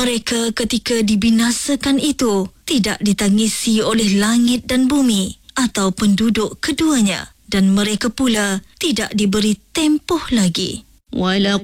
Mereka ketika dibinasakan itu tidak ditangisi oleh langit dan bumi atau penduduk keduanya, dan mereka pula tidak diberi tempoh lagi.